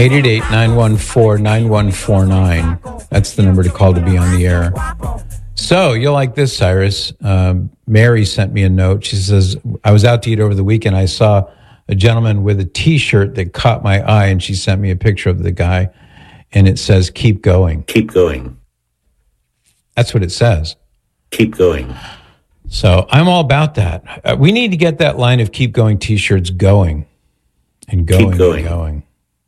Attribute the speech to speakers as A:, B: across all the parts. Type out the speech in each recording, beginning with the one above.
A: 888-914-9149. That's the number to call to be on the air. So you'll like this, Cyrus. Mary sent me a note. She says, I was out to eat over the weekend. I saw a gentleman with a T-shirt that caught my eye, and she sent me a picture of the guy, and it says, keep going.
B: Keep going.
A: That's what it says.
B: Keep going.
A: So I'm all about that. We need to get that line of keep going T-shirts going and going
B: keep going.
A: And going.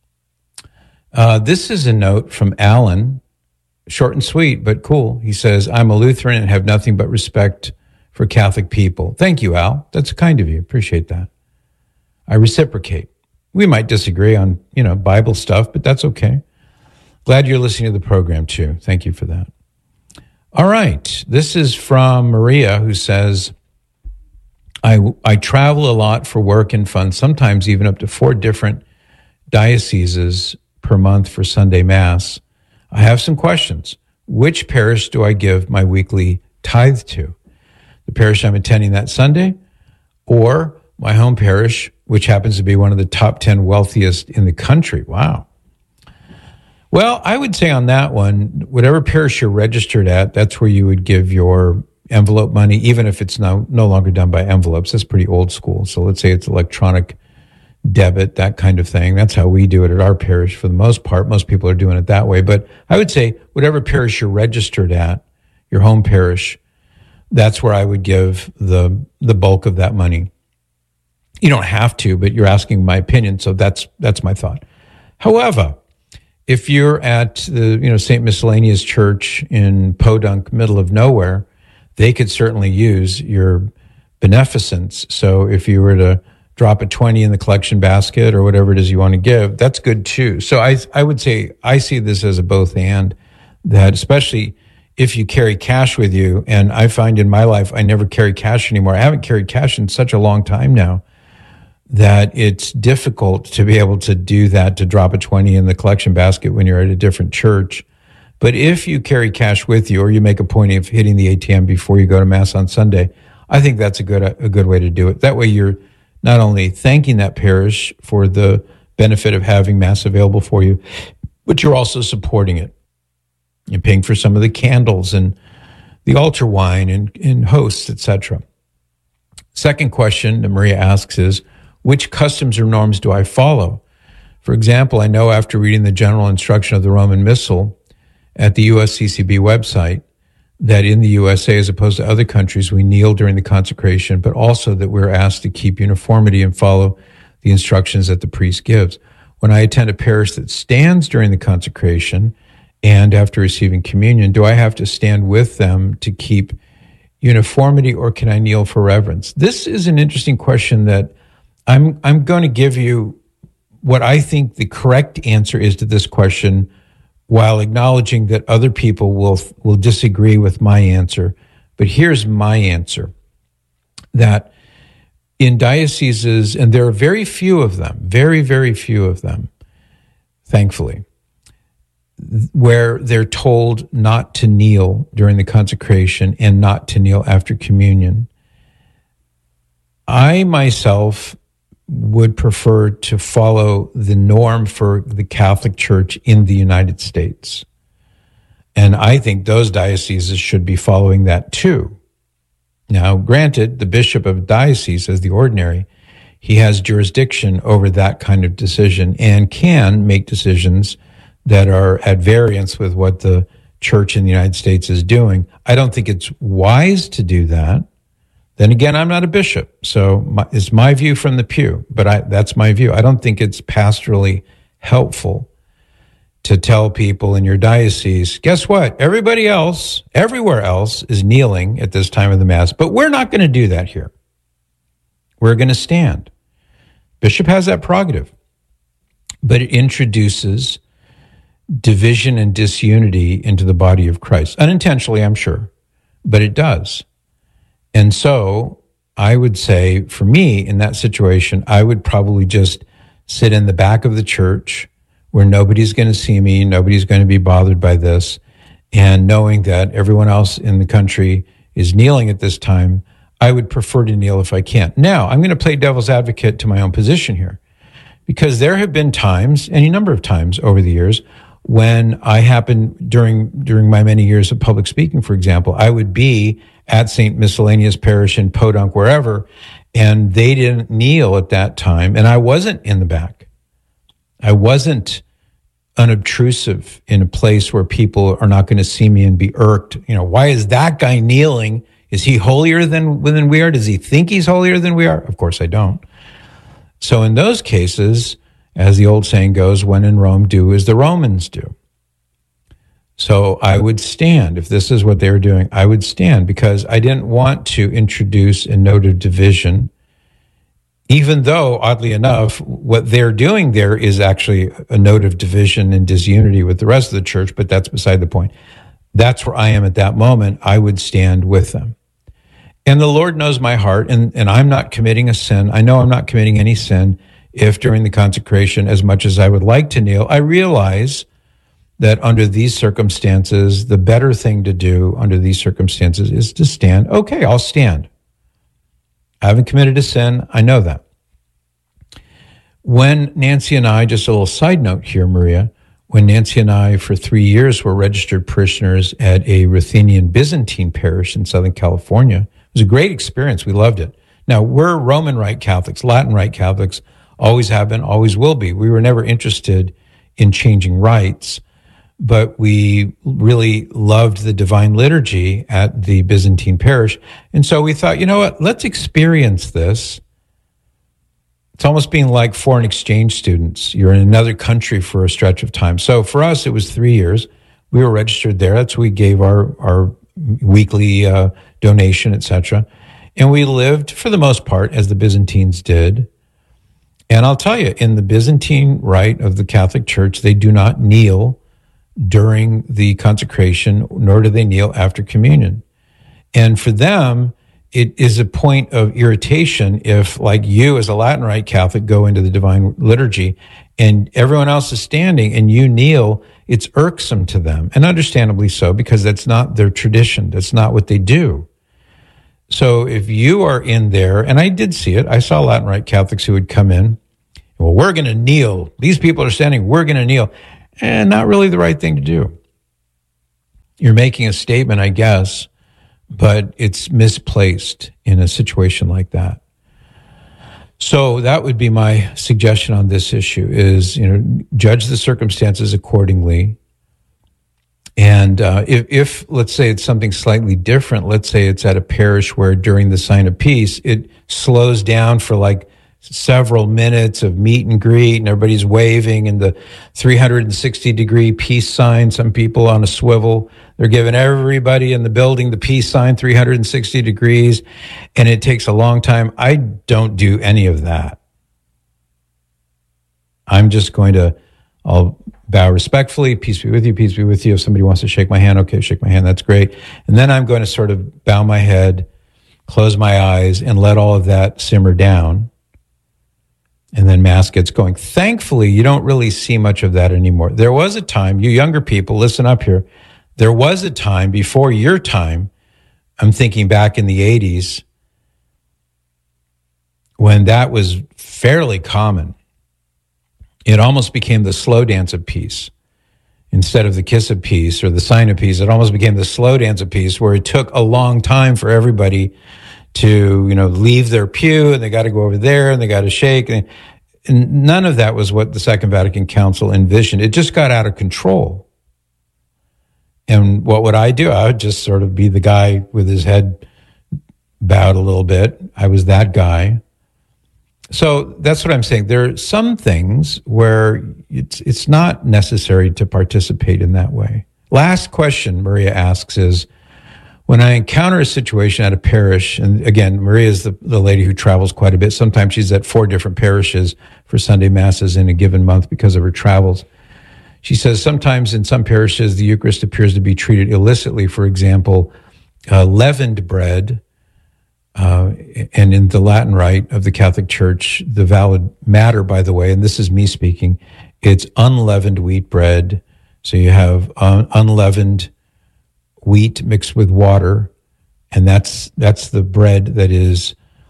A: This is a note from Alan, short and sweet, but cool. He says, I'm a Lutheran and have nothing but respect for Catholic people. Thank you, Al. That's kind of you. Appreciate that. I reciprocate. We might disagree on, Bible stuff, but that's okay. Glad you're listening to the program too. Thank you for that. All right. This is from Maria, who says, I travel a lot for work and fun, sometimes even up to 4 different dioceses per month for Sunday Mass. I have some questions. Which parish do I give my weekly tithe to? The parish I'm attending that Sunday, or my home parish, which happens to be one of the top 10 wealthiest in the country? Wow. Well, I would say on that one, whatever parish you're registered at, that's where you would give your envelope money, even if it's no longer done by envelopes. That's pretty old school. So let's say it's electronic debit, that kind of thing. That's how we do it at our parish for the most part. Most people are doing it that way. But I would say whatever parish you're registered at, your home parish, that's where I would give the bulk of that money. You don't have to, but you're asking my opinion, so that's my thought. However, if you're at the St. Miscellaneous Church in Podunk, middle of nowhere, they could certainly use your beneficence. So if you were to drop a 20 in the collection basket or whatever it is you want to give, that's good too. So I would say I see this as a both and, that especially if you carry cash with you, and I find in my life I never carry cash anymore. I haven't carried cash in such a long time now that it's difficult to be able to do that, to drop a 20 in the collection basket when you're at a different church. But if you carry cash with you, or you make a point of hitting the ATM before you go to Mass on Sunday, I think that's a good way to do it. That way you're not only thanking that parish for the benefit of having Mass available for you, but you're also supporting it. You're paying for some of the candles and the altar wine and hosts, etc. Second question that Maria asks is, which customs or norms do I follow? For example, I know after reading the general instruction of the Roman Missal at the USCCB website that in the USA, as opposed to other countries, we kneel during the consecration, but also that we're asked to keep uniformity and follow the instructions that the priest gives. When I attend a parish that stands during the consecration and after receiving communion, do I have to stand with them to keep uniformity, or can I kneel for reverence? This is an interesting question that I'm going to give you what I think the correct answer is to this question, while acknowledging that other people will disagree with my answer. But here's my answer, that in dioceses, and there are very few of them, very, very few of them, thankfully, where they're told not to kneel during the consecration and not to kneel after communion. I myself would prefer to follow the norm for the Catholic Church in the United States. And I think those dioceses should be following that too. Now, granted, the bishop of diocese, as the ordinary, he has jurisdiction over that kind of decision and can make decisions that are at variance with what the church in the United States is doing. I don't think it's wise to do that. Then again, I'm not a bishop, so it's my view from the pew, but that's my view. I don't think it's pastorally helpful to tell people in your diocese, guess what? Everybody else, everywhere else is kneeling at this time of the Mass, but we're not going to do that here. We're going to stand. Bishop has that prerogative, but it introduces division and disunity into the body of Christ. Unintentionally, I'm sure, but it does. And so I would say, for me, in that situation, I would probably just sit in the back of the church where nobody's going to see me, nobody's going to be bothered by this, and knowing that everyone else in the country is kneeling at this time, I would prefer to kneel if I can. Now, I'm going to play devil's advocate to my own position here, Because there have been times, any number of times over the years, when I happened during my many years of public speaking, for example, I would be at St. Miscellaneous Parish in Podunk, wherever, and they didn't kneel at that time, and I wasn't in the back. I wasn't unobtrusive in a place where people are not going to see me and be irked. Why is that guy kneeling? Is he holier than we are? Does he think he's holier than we are? Of course I don't. So in those cases, as the old saying goes, when in Rome, do as the Romans do. So I would stand. If this is what they were doing, I would stand because I didn't want to introduce a note of division, even though, oddly enough, what they're doing there is actually a note of division and disunity with the rest of the church, but that's beside the point. That's where I am at that moment. I would stand with them. And the Lord knows my heart, and I'm not committing a sin. I know I'm not committing any sin if during the consecration, as much as I would like to kneel, I realize that under these circumstances, the better thing to do under these circumstances is to stand. Okay, I'll stand. I haven't committed a sin. I know that. When Nancy and I, just a little side note here, Maria, when Nancy and I for 3 years were registered parishioners at a Ruthenian Byzantine parish in Southern California, it was a great experience. We loved it. Now, we're Roman Rite Catholics, Latin Rite Catholics, always have been, always will be. We were never interested in changing rites, but we really loved the divine liturgy at the Byzantine parish. And so we thought, you know what, let's experience this. It's almost being like foreign exchange students. You're in another country for a stretch of time. So for us, it was 3 years. We were registered there. That's where we gave our weekly donation, etc. And we lived, for the most part, as the Byzantines did. And I'll tell you, in the Byzantine rite of the Catholic Church, they do not kneel during the consecration, nor do they kneel after communion. And for them, it is a point of irritation if, like you as a Latin Rite Catholic, go into the divine liturgy and everyone else is standing and you kneel. It's irksome to them, and understandably so, because that's not their tradition. That's not what they do. So if you are in there, and I did see it, I saw Latin Rite Catholics who would come in, well, we're going to kneel. These people are standing, we're going to kneel. And not really the right thing to do. You're making a statement, I guess, but it's misplaced in a situation like that. So that would be my suggestion on this issue is, judge the circumstances accordingly. And if, let's say it's something slightly different, let's say it's at a parish where during the sign of peace, it slows down for like several minutes of meet and greet and everybody's waving and the 360-degree peace sign, some people on a swivel, they're giving everybody in the building the peace sign 360 degrees, and it takes a long time. I don't do any of that. I'm just I'll bow respectfully, peace be with you, peace be with you. If somebody wants to shake my hand, okay, shake my hand, that's great. And then I'm going to sort of bow my head, close my eyes, and let all of that simmer down. And then Mass gets going. Thankfully, you don't really see much of that anymore. There was a time, you younger people, listen up here. There was a time before your time, I'm thinking back in the 80s, when that was fairly common. It almost became the slow dance of peace. Instead of the kiss of peace or the sign of peace, it almost became the slow dance of peace, where it took a long time for everybody to, leave their pew, and they got to go over there and they got to shake. And none of that was what the Second Vatican Council envisioned. It just got out of control. And what would I do? I would just sort of be the guy with his head bowed a little bit. I was that guy. So that's what I'm saying. There are some things where it's not necessary to participate in that way. Last question Maria asks is, when I encounter a situation at a parish, and again, Maria is the lady who travels quite a bit. Sometimes she's at 4 different parishes for Sunday Masses in a given month because of her travels. She says sometimes in some parishes, the Eucharist appears to be treated illicitly. For example, leavened bread, and in the Latin Rite of the Catholic Church, the valid matter, by the way, and this is me speaking, it's unleavened wheat bread. So you have unleavened wheat mixed with water, and that's the bread that is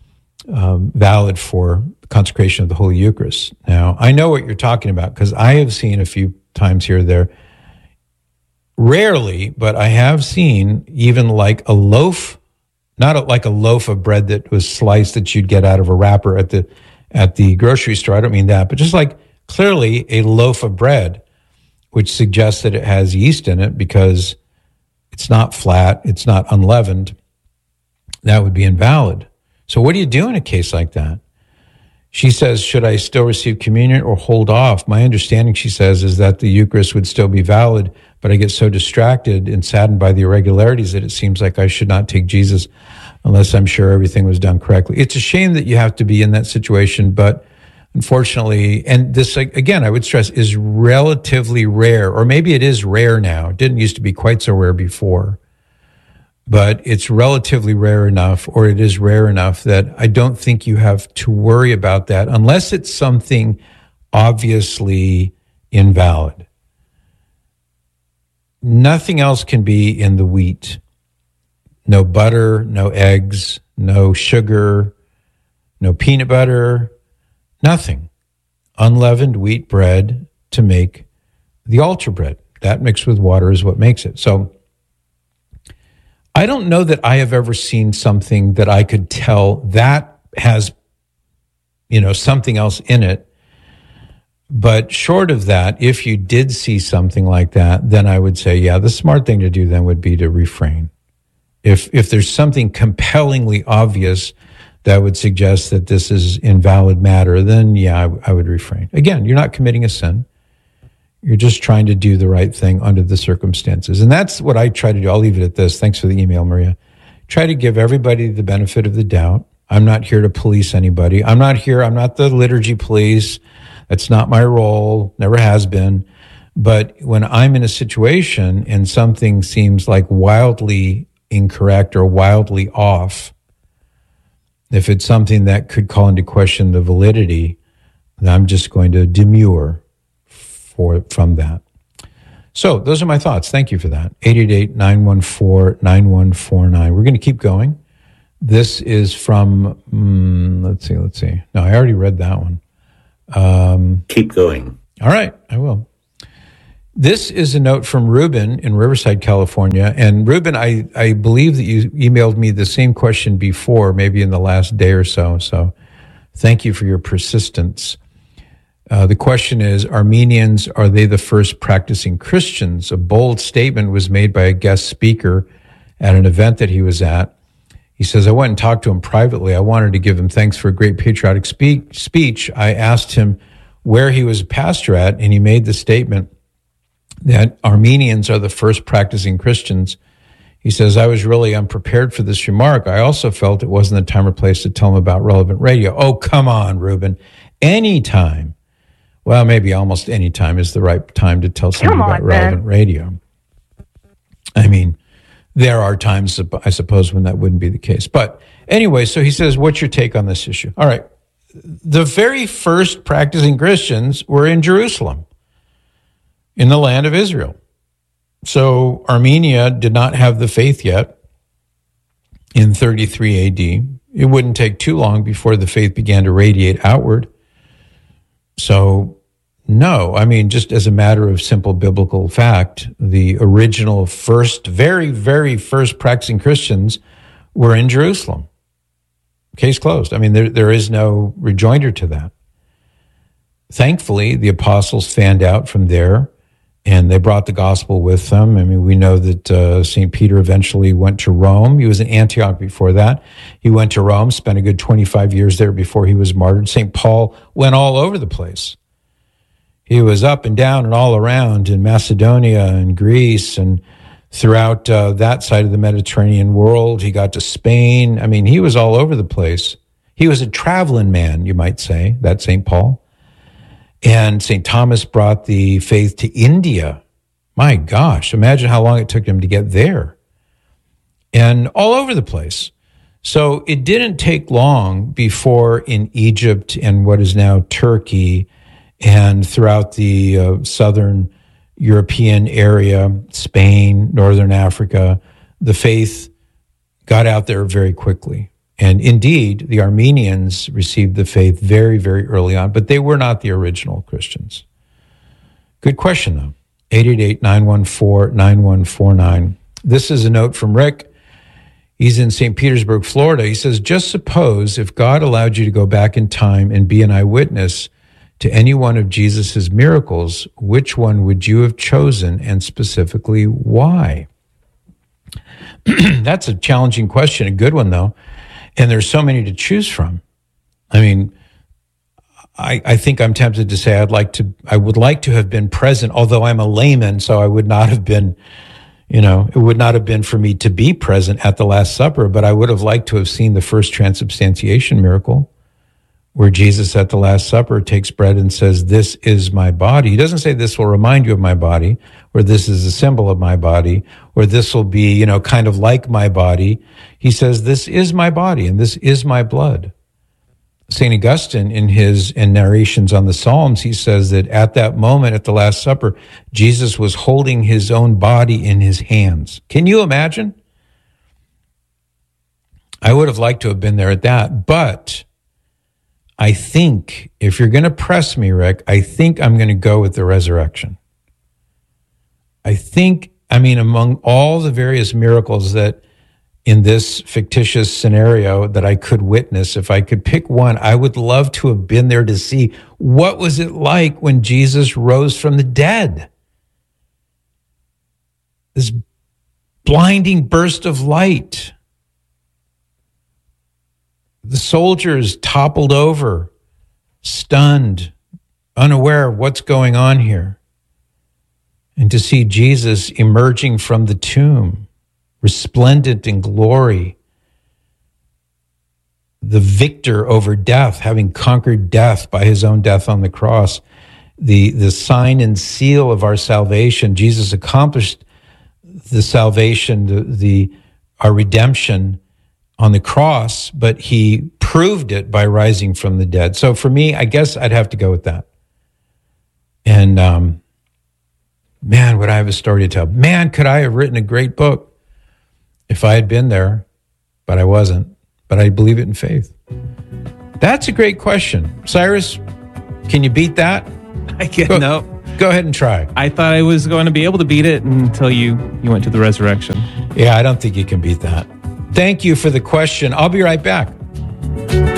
A: valid for consecration of the Holy Eucharist. Now, I know what you're talking about because I have seen a few times here or there. Rarely, but I have seen even like a loaf, not like a loaf of bread that was sliced that you'd get out of a wrapper at the grocery store. I don't mean that, but just like clearly a loaf of bread, which suggests that it has yeast in it because it's not flat, it's not unleavened. That would be invalid. So what do you do in a case like that? She says, should I still receive communion or hold off? My understanding, she says, is that the Eucharist would still be valid, but I get so distracted and saddened by the irregularities that it seems like I should not take Jesus unless I'm sure everything was done correctly. It's a shame that you have to be in that situation, but unfortunately, and this, again, I would stress, is relatively rare, or maybe it is rare now. It didn't used to be quite so rare before. But it's relatively rare enough, or it is rare enough that I don't think you have to worry about that unless it's something obviously invalid. Nothing else can be in the wheat. No butter, no eggs, no sugar, no peanut butter, nothing. Unleavened wheat bread to make the altar bread. That mixed with water is what makes it. So I don't know that I have ever seen something that I could tell that has, something else in it. But short of that, if you did see something like that, then I would say, yeah, the smart thing to do then would be to refrain. If there's something compellingly obvious that would suggest that this is invalid matter, then yeah, I would refrain. Again, you're not committing a sin. You're just trying to do the right thing under the circumstances. And that's what I try to do. I'll leave it at this. Thanks for the email, Maria. Try to give everybody the benefit of the doubt. I'm not here to police anybody. I'm not the liturgy police. That's not my role. Never has been. But when I'm in a situation and something seems like wildly incorrect or wildly off, if it's something that could call into question the validity, then I'm just going to demur from that. So those are my thoughts. Thank you for that. 888-914-9149. We're going to keep going. This is from, let's see. No, I already read that one.
B: Keep going.
A: All right, I will. This is a note from Ruben in Riverside, California. And Ruben, I believe that you emailed me the same question before, maybe in the last day or so. So thank you for your persistence. The question is, Armenians, are they the first practicing Christians? A bold statement was made by a guest speaker at an event that he was at. He says, I went and talked to him privately. I wanted to give him thanks for a great patriotic speech. I asked him where he was a pastor at, and he made the statement that Armenians are the first practicing Christians. He says, I was really unprepared for this remark. I also felt it wasn't the time or place to tell him about Relevant Radio. Oh, come on, Ruben. Anytime. Well, maybe almost any time is the right time to tell somebody about Relevant Radio. I mean, there are times, I suppose, when that wouldn't be the case. But anyway, so he says, what's your take on this issue? All right. The very first practicing Christians were in Jerusalem, in the land of Israel. So Armenia did not have the faith yet in 33 AD. It wouldn't take too long before the faith began to radiate outward. So, no, I mean, just as a matter of simple biblical fact, the original first, very, very first practicing Christians were in Jerusalem. Case closed. I mean, there is no rejoinder to that. Thankfully, the apostles fanned out from there, and they brought the gospel with them. I mean, we know that St. Peter eventually went to Rome. He was in Antioch before that. He went to Rome, spent a good 25 years there before he was martyred. St. Paul went all over the place. He was up and down and all around in Macedonia and Greece and throughout that side of the Mediterranean world. He got to Spain. I mean, he was all over the place. He was a traveling man, you might say, that St. Paul. And St. Thomas brought the faith to India. My gosh, imagine how long it took him to get there. And all over the place. So it didn't take long before in Egypt and what is now Turkey and throughout the southern European area, Spain, Northern Africa, the faith got out there very quickly. And indeed, the Armenians received the faith very, very early on, but they were not the original Christians. Good question, though. 888-914-9149. This is a note from Rick. He's in St. Petersburg, Florida. He says, just suppose if God allowed you to go back in time and be an eyewitness to any one of Jesus's miracles, which one would you have chosen, and specifically why? That's a challenging question, a good one, though. And there's so many to choose from. I mean, I think I'm tempted to say I would like to have been present, although I'm a layman, so I would not have been, it would not have been for me to be present at the Last Supper, but I would have liked to have seen the first transubstantiation miracle, where Jesus at the Last Supper takes bread and says, this is my body. He doesn't say this will remind you of my body, or this is a symbol of my body, or this will be, kind of like my body. He says, this is my body and this is my blood. St. Augustine, in narrations on the Psalms, he says that at that moment at the Last Supper, Jesus was holding his own body in his hands. Can you imagine? I would have liked to have been there at that, but I think if you're going to press me, Rick, I think I'm going to go with the resurrection. Among all the various miracles that in this fictitious scenario that I could witness, if I could pick one, I would love to have been there to see what was it like when Jesus rose from the dead. This blinding burst of light. The soldiers toppled over, stunned, unaware of what's going on here. And to see Jesus emerging from the tomb, resplendent in glory, the victor over death, having conquered death by his own death on the cross, the sign and seal of our salvation. Jesus accomplished the salvation, our redemption on the cross, but he proved it by rising from the dead. So for me, I guess I'd have to go with that. And man, would I have a story to tell. Man, could I have written a great book if I had been there, but I wasn't. But I believe it in faith. That's a great question. Cyrus, can you beat that?
C: No.
A: Go ahead and try.
C: I thought I was going to be able to beat it until you went to the resurrection.
A: Yeah, I don't think you can beat that. Thank you for the question. I'll be right back.